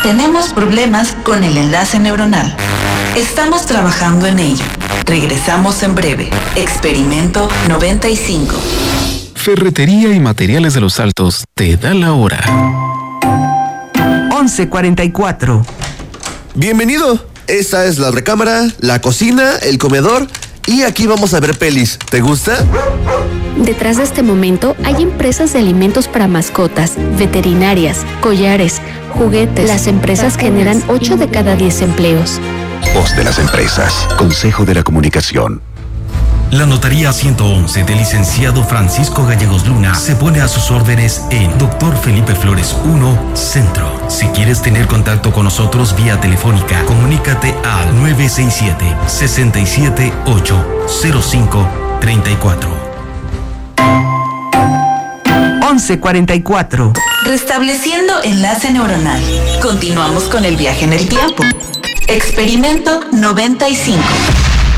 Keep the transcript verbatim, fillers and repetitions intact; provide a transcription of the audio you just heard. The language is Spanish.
Tenemos problemas con el enlace neuronal. Estamos trabajando en ello. Regresamos en breve. Experimento noventa y cinco. Ferretería y Materiales de los Altos te da la hora. once cuarenta y cuatro. Bienvenido. Esta es la recámara, la cocina, el comedor y aquí vamos a ver pelis. ¿Te gusta? Detrás de este momento hay empresas de alimentos para mascotas, veterinarias, collares, juguetes. Las empresas generan ocho de cada diez empleos. Voz de las empresas. Consejo de la Comunicación. La Notaría ciento once del licenciado Francisco Gallegos Luna se pone a sus órdenes en Doctor Felipe Flores uno, Centro. Si quieres tener contacto con nosotros vía telefónica, comunícate al nueve seis siete, seis siete ocho, cero cinco tres cuatro. once cuarenta y cuatro. Restableciendo enlace neuronal. Continuamos con el viaje en el tiempo. Experimento noventa y cinco.